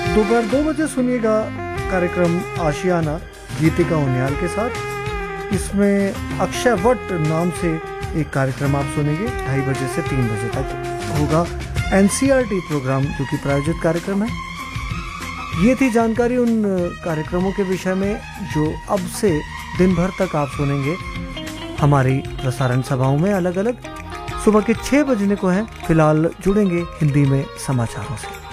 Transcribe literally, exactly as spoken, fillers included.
दोपहर दो बजे सुनिएगा कार्यक्रम आशियाना गीतिका उनियाल के साथ। इसमें अक्षय वट नाम से एक कार्यक्रम आप सुनेंगे, ढाई बजे से तीन बजे तक होगा एनसीईआरटी प्रोग्राम जो कि प्रायोजित कार्यक्रम है। ये थी जानकारी उन कार्यक्रमों के विषय में जो अब से दिन भर तक आप सुनेंगे हमारी प्रसारण सभाओं में अलग अलग। सुबह के छः बजने को है, फिलहाल जुड़ेंगे हिंदी में समाचारों से।